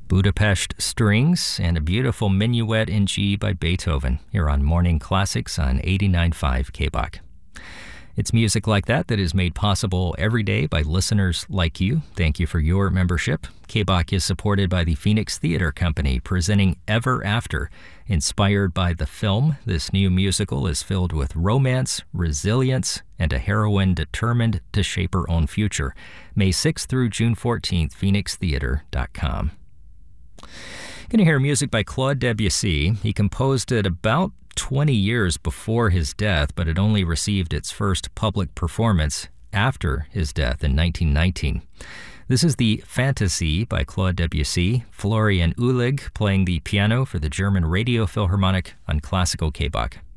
Budapest Strings and a beautiful Minuet in G by Beethoven here on Morning Classics on 89.5 KBOK. It's music like that is made possible every day by listeners like you. Thank you for your membership. KBOK is supported by the Phoenix Theater Company, presenting Ever After. Inspired by the film, this new musical is filled with romance, resilience, and a heroine determined to shape her own future. May 6th through June 14th, phoenixtheater.com. Going to hear music by Claude Debussy. He composed it about 20 years before his death, but it only received its first public performance after his death in 1919. This is the Fantasy by Claude Debussy, Florian Uhlig playing the piano for the German Radio Philharmonic on Classical KBOK.